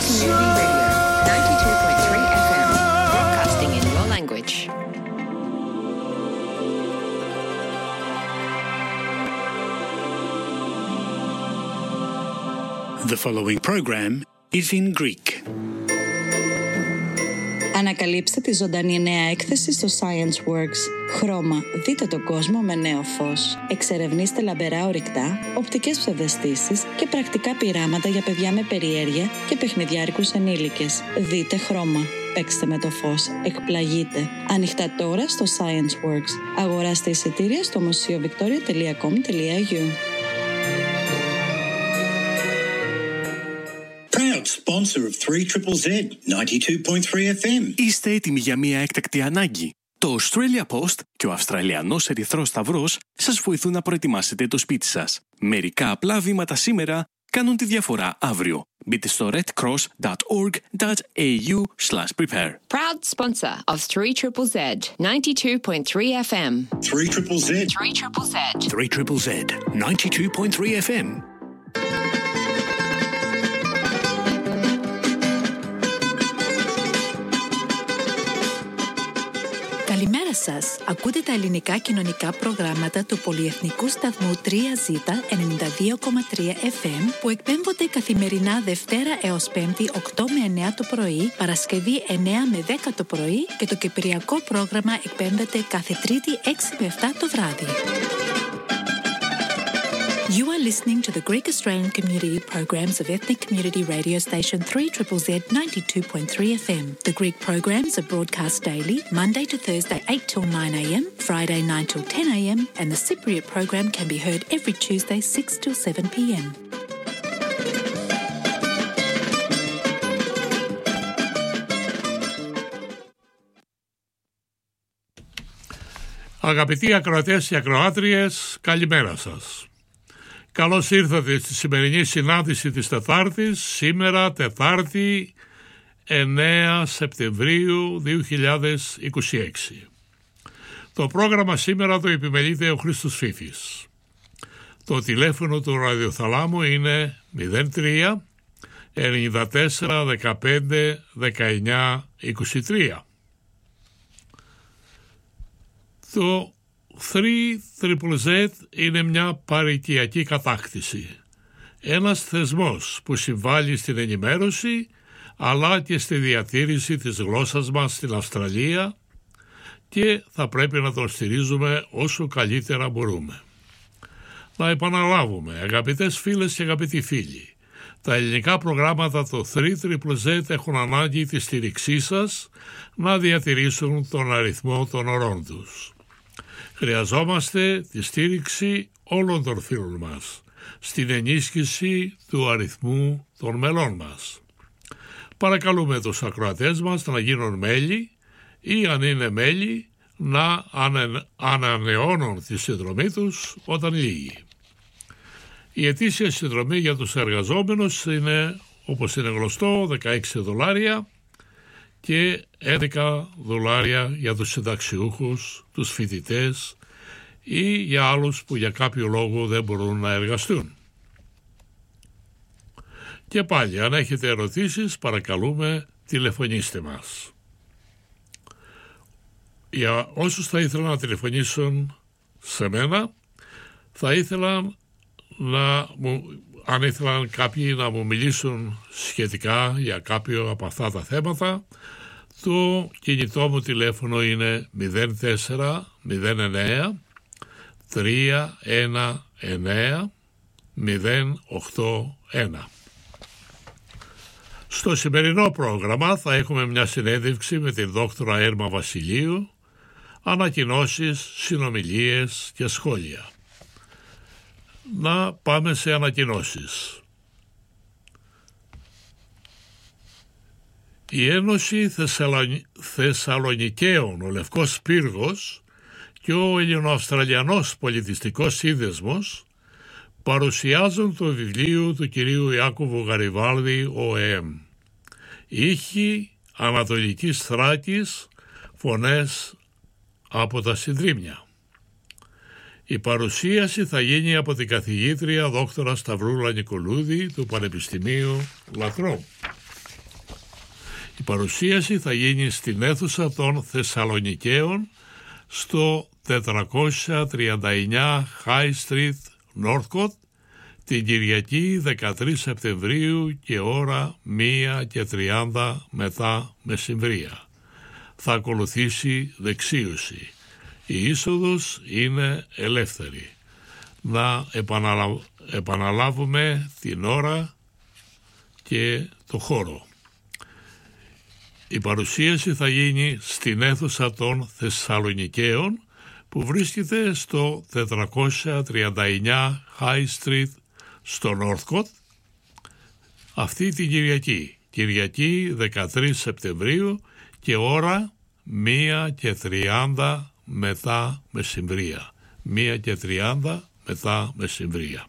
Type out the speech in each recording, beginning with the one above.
Community Radio, 92.3 FM, broadcasting in your language. The following program is in Greek. Ανακαλύψτε τη ζωντανή νέα έκθεση στο Science Works. Χρώμα, δείτε τον κόσμο με νέο φως. Εξερευνήστε λαμπερά ορυκτά, οπτικές ψευδαισθήσεις και πρακτικά πειράματα για παιδιά με περιέργεια και παιχνιδιάρικους ενήλικες. Δείτε χρώμα. Παίξτε με το φως. Εκπλαγείτε. Ανοιχτά τώρα στο Science Works. Αγοράστε εισιτήρια στο museovictoria.com.au. Proud sponsor of 3ZZZ 92.3 FM. Είστε έτοιμοι για μια έκτακτη ανάγκη? Το Australia Post και ο Αυστραλιανός Ερυθρός Σταυρός σας βοηθούν να προετοιμάσετε το σπίτι σας. Μερικά απλά βήματα σήμερα κάνουν τη διαφορά αύριο. Μπείτε στο redcross.org.au/prepare. Proud sponsor of 3ZZZ 92.3 FM. 3ZZZ 3ZZZ 92.3 FM. Καλημέρα σας. Ακούτε τα ελληνικά κοινωνικά προγράμματα του πολυεθνικού σταθμού 3Z 92,3 FM που εκπέμπονται καθημερινά Δευτέρα έως Πέμπτη 8 με 9 το πρωί, Παρασκευή 9 με 10 το πρωί και το κυπριακό πρόγραμμα εκπέμπεται κάθε Τρίτη 6 με 7 το βράδυ. You are listening to the Greek Australian community programs of ethnic community radio station 3ZZZ 92.3 FM. The Greek programs are broadcast daily, Monday to Thursday 8 till 9 a.m, Friday 9 till 10 a.m, and the Cypriot program can be heard every Tuesday 6 till 7 p.m. Αγαπητοί ακροατές και ακροάτριες, καλημέρα σας. Καλώς ήρθατε στη σημερινή συνάντηση της Τετάρτης, σήμερα Τετάρτη 9 Σεπτεμβρίου 2026. Το πρόγραμμα σήμερα το επιμελείται ο Χρήστος Φίφης. Το τηλέφωνο του ραδιοθαλάμου είναι 03 94 15 19 23. Το 3ZZZ είναι μια παροικιακή κατάκτηση. Ένας θεσμός που συμβάλλει στην ενημέρωση αλλά και στη διατήρηση της γλώσσας μας στην Αυστραλία και θα πρέπει να τον στηρίζουμε όσο καλύτερα μπορούμε. Να επαναλάβουμε, αγαπητές φίλες και αγαπητοί φίλοι, τα ελληνικά προγράμματα το 3ZZZ έχουν ανάγκη τη στήριξή σας να διατηρήσουν τον αριθμό των ωρών τους. Χρειαζόμαστε τη στήριξη όλων των φίλων μας στην ενίσχυση του αριθμού των μελών μας. Παρακαλούμε τους ακροατές μας να γίνουν μέλη ή αν είναι μέλη να ανανεώνουν τη συνδρομή τους όταν λύγει. Η ετήσια συνδρομή για τους εργαζόμενους είναι, όπως είναι γνωστό, $16 και $11 για τους συνταξιούχους, τους φοιτητές ή για άλλους που για κάποιο λόγο δεν μπορούν να εργαστούν. Και πάλι, αν έχετε ερωτήσεις, παρακαλούμε τηλεφωνήστε μας. Για όσους θα ήθελαν να τηλεφωνήσουν σε μένα, θα ήθελαν αν ήθελαν κάποιοι να μου μιλήσουν σχετικά για κάποιο από αυτά τα θέματα, το κινητό μου τηλέφωνο είναι 0409 319 081. Στο σημερινό πρόγραμμα θα έχουμε μια συνέντευξη με την δόκτωρα Έρμα Βασιλείου, ανακοινώσεις, συνομιλίες και σχόλια. Να πάμε σε ανακοινώσεις. Η Ένωση Θεσσαλονικαίων, ο Λευκός Πύργος και ο Ελληνοαυστραλιανός Πολιτιστικός Σύνδεσμος παρουσιάζουν το βιβλίο του κυρίου Ιάκωβου Γαριβάλδη «ΟΕΜ». Ήχοι Ανατολικής Θράκης, φωνές από τα Συντρίμμια. Η παρουσίαση θα γίνει από την καθηγήτρια δόκτωρα Σταυρούλα Νικολούδη του Πανεπιστημίου Λατρών. Η παρουσίαση θα γίνει στην αίθουσα των Θεσσαλονικαίων στο 439 High Street, Northcote, την Κυριακή 13 Σεπτεμβρίου και ώρα 1:30 μετά μεσημβρία. Θα ακολουθήσει δεξίωση. Η είσοδος είναι ελεύθερη. Να επαναλάβουμε την ώρα και το χώρο. Η παρουσίαση θα γίνει στην αίθουσα των Θεσσαλονικαίων που βρίσκεται στο 439 High Street στο Northcote αυτή την Κυριακή 13 Σεπτεμβρίου και ώρα 1:30 μετά μεσημβρία. 1:30 μετά μεσημβρία.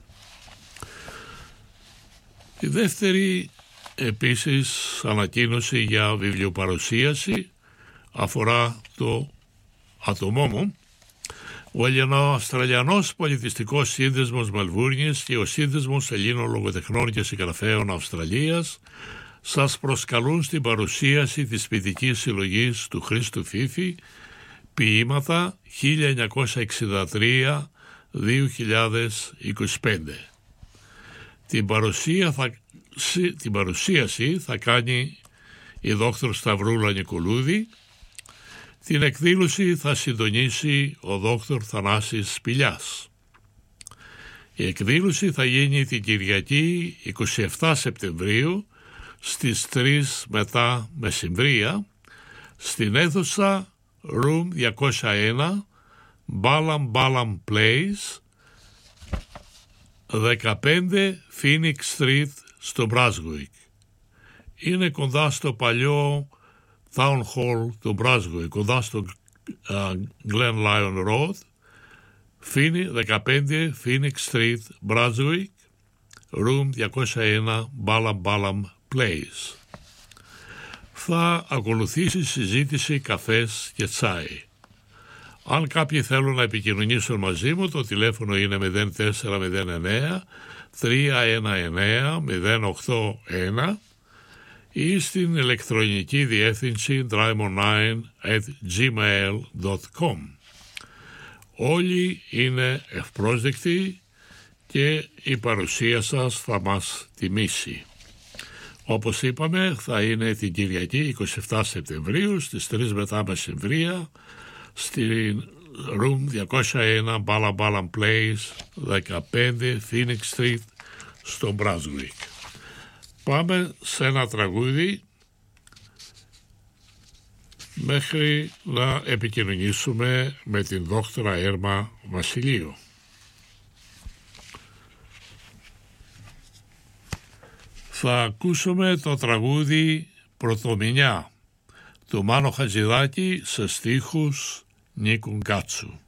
Η δεύτερη επίσης ανακοίνωση για βιβλιοπαρουσίαση αφορά το άτομό μου. Ο Ελληνοαυστραλιανός Πολιτιστικός Σύνδεσμος Μελβούρνης και ο Σύνδεσμος Ελλήνων Λογοτεχνών και Συγγραφέων Αυστραλίας σας προσκαλούν στην παρουσίαση της ποιητικής συλλογής του Χρήστου Φίφη «Ποίηματα 1963-2025». Την παρουσίαση θα κάνει η δόκτωρ Σταυρούλα Νικολούδη. Την εκδήλωση θα συντονίσει ο δόκτωρ Θανάσης Σπηλιάς. Η εκδήλωση θα γίνει την Κυριακή 27 Σεπτεμβρίου στις 3 μετά μεσημβρία στην αίθουσα Room 201 Balham Place 15 Phoenix Street στο Brunswick. Είναι κοντά στο παλιό Town Hall του Brunswick, κοντά στο Glen Lyon Road, 15 Phoenix Street, Brunswick, Room 201 Balham Place. Θα ακολουθήσει συζήτηση, καφές και τσάι. Αν κάποιοι θέλουν να επικοινωνήσουν μαζί μου, το τηλέφωνο είναι 0409 319 081 ή στην ηλεκτρονική διεύθυνση drymon9@gmail.com. Όλοι είναι ευπρόσδεκτοι και η παρουσία σας θα μας τιμήσει. Όπως είπαμε, θα είναι την Κυριακή 27 Σεπτεμβρίου στις 3 μετά μεσημβρία στην Room 201 Balham Place 15 Phoenix Street στο Brunswick. Πάμε σε ένα τραγούδι μέχρι να επικοινωνήσουμε με την δόκτωρα Έρμα Βασιλείου. Θα ακούσουμε το τραγούδι «Πρωτομηνιά» του Μάνο Χατζηδάκη σε στίχους Νίκου Γκάτσου.